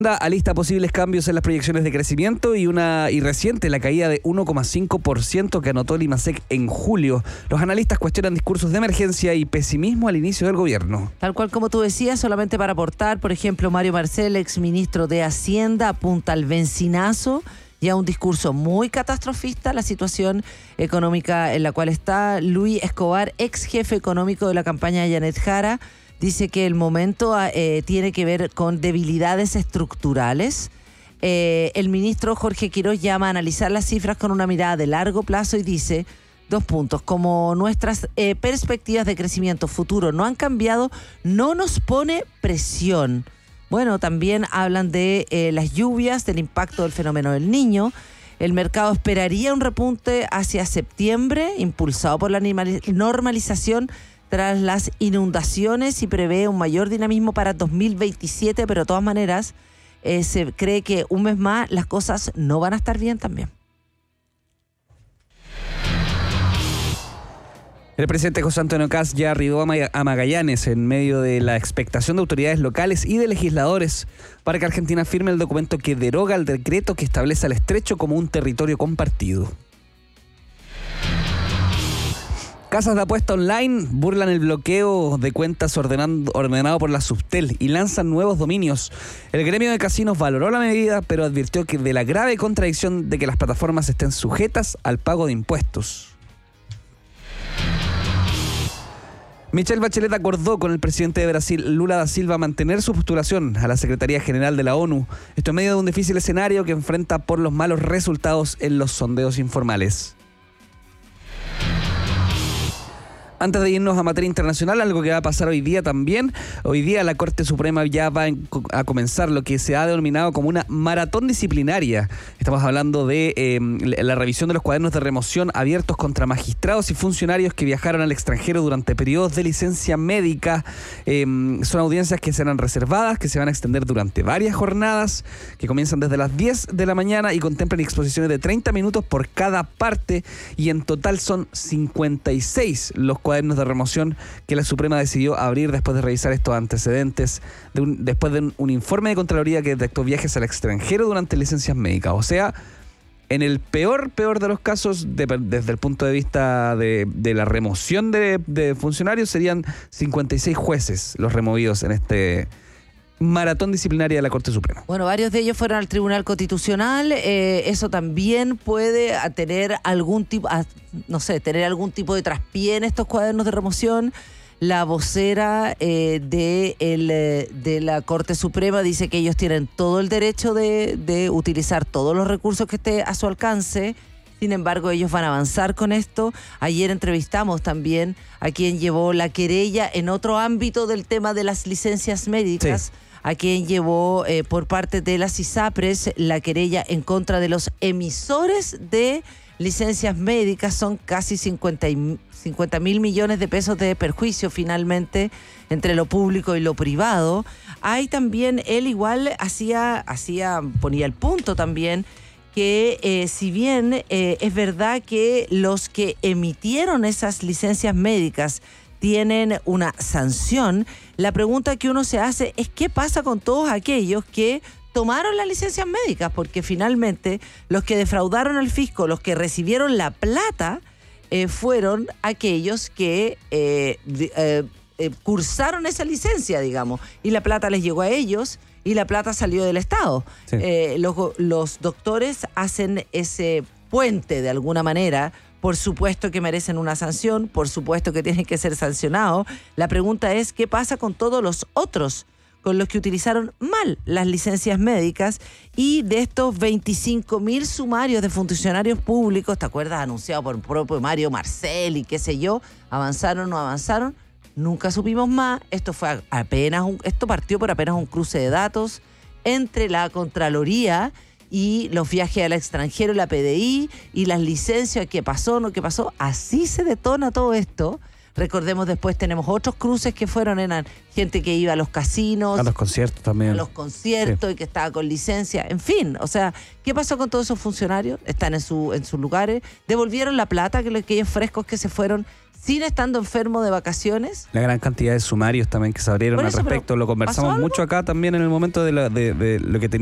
Alista posibles cambios en las proyecciones de crecimiento y reciente la caída de 1,5% que anotó el IMASEC en julio. Los analistas cuestionan discursos de emergencia y pesimismo al inicio del gobierno. Tal cual como tú decías, solamente para aportar, por ejemplo, Mario Marcel, exministro de Hacienda, apunta al bencinazo y a un discurso muy catastrofista a la situación económica en la cual está. Luis Escobar, ex jefe económico de la campaña de Janet Jara, dice que el momento tiene que ver con debilidades estructurales. El ministro Jorge Quiroz llama a analizar las cifras con una mirada de largo plazo y dice, 2 puntos, como nuestras perspectivas de crecimiento futuro no han cambiado, no nos pone presión. Bueno, también hablan de las lluvias, del impacto del fenómeno del Niño. El mercado esperaría un repunte hacia septiembre, impulsado por la normalización tras las inundaciones, y prevé un mayor dinamismo para 2027, pero de todas maneras se cree que un mes más las cosas no van a estar bien también. El presidente José Antonio Kast ya arribó a Magallanes en medio de la expectación de autoridades locales y de legisladores para que Argentina firme el documento que deroga el decreto que establece al estrecho como un territorio compartido. Casas de apuesta online burlan el bloqueo de cuentas ordenado por la Subtel y lanzan nuevos dominios. El gremio de casinos valoró la medida, pero advirtió que de la grave contradicción de que las plataformas estén sujetas al pago de impuestos. Michelle Bachelet acordó con el presidente de Brasil, Lula da Silva, mantener su postulación a la Secretaría General de la ONU. Esto en medio de un difícil escenario que enfrenta por los malos resultados en los sondeos informales. Antes de irnos a materia internacional, algo que va a pasar hoy día también. Hoy día la Corte Suprema ya va a comenzar lo que se ha denominado como una maratón disciplinaria. Estamos hablando de la revisión de los cuadernos de remoción abiertos contra magistrados y funcionarios que viajaron al extranjero durante periodos de licencia médica. Son audiencias que serán reservadas, que se van a extender durante varias jornadas, que comienzan desde las 10 de la mañana y contemplan exposiciones de 30 minutos por cada parte, y en total son 56 los cuadernos de remoción que la Suprema decidió abrir después de revisar estos antecedentes, después de un informe de Contraloría que detectó viajes al extranjero durante licencias médicas. O sea, en el peor de los casos, desde el punto de vista de la remoción de funcionarios, serían 56 jueces los removidos en este maratón disciplinaria de la Corte Suprema. Bueno, varios de ellos fueron al Tribunal Constitucional. Eso también puede tener algún tipo, tener algún tipo de traspié en estos cuadernos de remoción. La vocera de la Corte Suprema dice que ellos tienen todo el derecho de utilizar todos los recursos que esté a su alcance. Sin embargo, ellos van a avanzar con esto. Ayer entrevistamos también a quien llevó la querella en otro ámbito del tema de las licencias médicas. Sí. A quien llevó por parte de las ISAPRES la querella en contra de los emisores de licencias médicas. Son casi 50.000 millones de pesos de perjuicio finalmente entre lo público y lo privado. Hay también, él igual ponía el punto también, que si bien es verdad que los que emitieron esas licencias médicas tienen una sanción, la pregunta que uno se hace es ¿qué pasa con todos aquellos que tomaron las licencias médicas? Porque finalmente los que defraudaron al fisco, los que recibieron la plata, fueron aquellos que cursaron esa licencia, digamos, y la plata les llegó a ellos y la plata salió del Estado. Sí. Los doctores hacen ese puente de alguna manera. Por supuesto que merecen una sanción, por supuesto que tienen que ser sancionados. La pregunta es, ¿qué pasa con todos los otros, con los que utilizaron mal las licencias médicas? Y de estos 25.000 sumarios de funcionarios públicos, ¿te acuerdas? Anunciado por el propio Mario Marcel y qué sé yo, ¿avanzaron o no avanzaron? Nunca supimos más. Esto partió por apenas un cruce de datos entre la Contraloría y los viajes al extranjero, la PDI y las licencias, qué pasó, no qué pasó. Así se detona todo esto Recordemos después tenemos otros cruces que eran gente que iba a los casinos, A los conciertos también. a los conciertos y que estaba con licencia. En fin, o sea, ¿qué pasó con todos esos funcionarios? Están en sus lugares. ¿Devolvieron la plata aquellos frescos que se fueron sin estando enfermo de vacaciones? La gran cantidad de sumarios también que se abrieron Por al eso, pero respecto. Lo ¿pasó conversamos algo? mucho acá también en el momento de lo que